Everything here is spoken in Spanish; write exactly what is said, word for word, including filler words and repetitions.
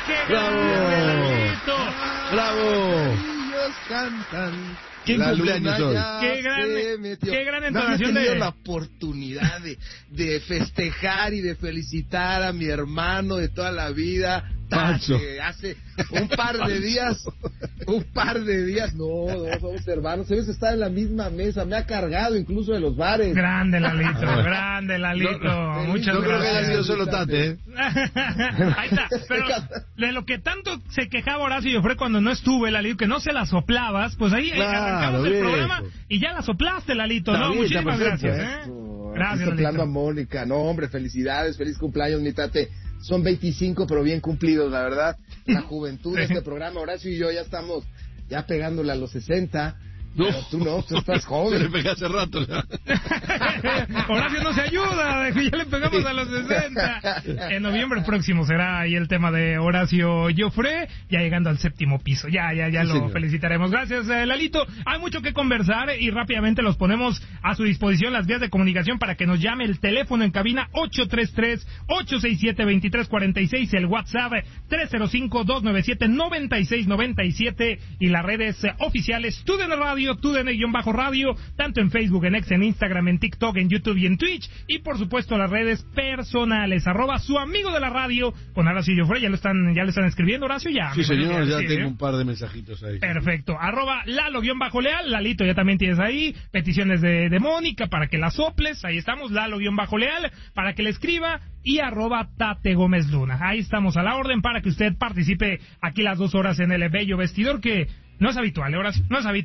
¡Qué ¡Bravo! Lalito! ¡Bravo! Ellos cantan. ¿Quién La cumpleaños luna hoy? ya Qué gran- se metió. qué gran No entonación había tenido de- la oportunidad de, de festejar y de felicitar a mi hermano de toda la vida. Pancho. Hace, hace un par de días, un par de días, no, no, somos hermanos, debes estar en la misma mesa, me ha cargado incluso de los bares. Grande Lalito, grande Lalito. No, Muchas no creo que haya gracias. sido solo Tate, ¿eh? Ahí está. Pero de lo que tanto se quejaba Horacio Joffre cuando no estuve, Lalito, que no se la soplabas, pues ahí Claro, arrancamos el viejo. programa y ya la soplaste, Lalito. Está No, bien, está muchísimas perfecto, gracias. ¿eh? No, Gracias, aquí soplando a Lalito. Mónica, no hombre, felicidades, feliz cumpleaños, mi tate. Son veinticinco, pero bien cumplidos, la verdad. La juventud de este programa, Horacio y yo ya estamos ya pegándole a los sesenta. No. Pero tú no, tú estás Se le joven. pegué hace rato. ¿no? Horacio no se ayuda, ya le pegamos a los sesenta. En noviembre próximo será ahí el tema de Horacio Joffre, ya llegando al séptimo piso. Ya, ya, ya Sí, lo señor. felicitaremos. Gracias, eh, Lalito. Hay mucho que conversar y rápidamente los ponemos a su disposición las vías de comunicación para que nos llame el teléfono en cabina ocho tres tres, ocho seis siete, dos tres cuatro seis, el WhatsApp tres cero cinco, dos nueve siete, nueve seis nueve siete y las redes eh, oficiales T U D N Radio, T U D N-Radio, tanto en Facebook, en X, en Instagram, en TikTok, en YouTube y en Twitch, y por supuesto las redes personales, arroba su amigo de la radio, con Horacio Joffre, ya lo están, ya le están escribiendo, Horacio, ya. Sí, me imagino señor, que ya sí, tengo ¿eh? un par de mensajitos ahí. Perfecto, arroba Lalo-Leal, Lalito ya también tienes ahí, peticiones de, de Mónica para que la soples, ahí estamos, Lalo-Leal, para que le escriba, y arroba Tate Gómez Luna, ahí estamos a la orden para que usted participe aquí las dos horas en el bello vestidor, que no es habitual, ¿eh, Horacio? No es habitual.